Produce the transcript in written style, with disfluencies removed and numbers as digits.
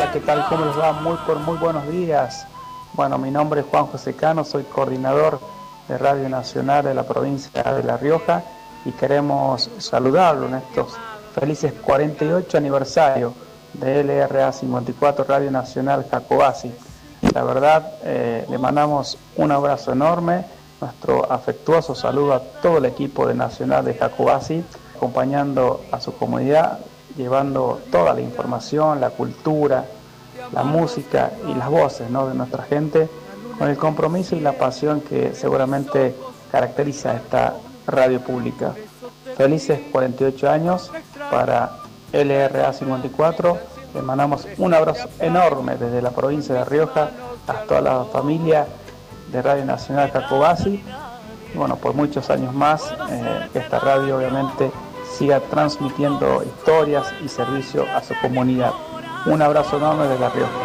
Hola, ¿qué tal? ¿Cómo les va? Muy buenos días. Bueno, mi nombre es Juan José Cano, soy coordinador de Radio Nacional de la provincia de La Rioja y queremos saludarlo en estos felices 48 aniversarios de LRA 54 Radio Nacional Jacobasi. La verdad, le mandamos un abrazo enorme, nuestro afectuoso saludo a todo el equipo de Nacional de Jacobasi, acompañando a su comunidad, llevando toda la información, la cultura, la música y las voces, ¿no?, de nuestra gente, con el compromiso y la pasión que seguramente caracteriza a esta radio pública. Felices 48 años para LRA 54. Le mandamos un abrazo enorme desde la provincia de La Rioja a toda la familia de Radio Nacional Jacobasi. Y bueno, por muchos años más, que esta radio obviamente siga transmitiendo historias y servicio a su comunidad. Un abrazo enorme desde La Rioja.